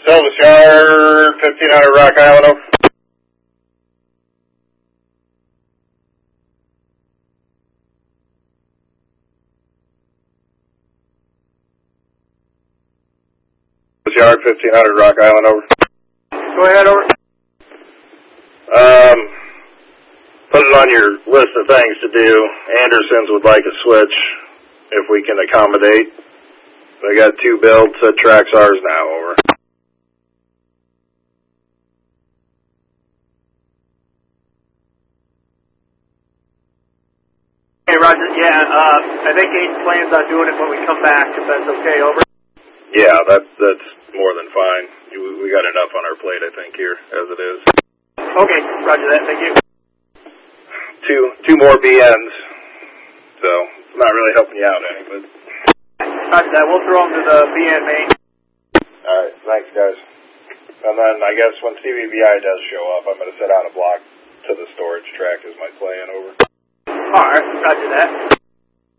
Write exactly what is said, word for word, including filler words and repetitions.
Silvis Yard, fifteen hundred Rock Island, over. Silvis Yard, fifteen hundred Rock Island, over. Go ahead, over. Um, put it on your list of things to do. Andersons would like a switch, if we can accommodate. They got two builds that tracks ours now, over. Hey, Roger, yeah, uh, I think Aiden plans on doing it when we come back, if that's okay, over. Yeah, that, that's more than fine. We, we got enough on our plate, I think, here, as it is. Okay, roger that, thank you. Two, two more B Ns, so it's not really helping you out any, but... Roger that, we'll throw them to the B N main. Alright, thanks, guys. And then, I guess, when C B B I does show up, I'm going to set out a block to the storage track as my plan, over. Alright, roger that.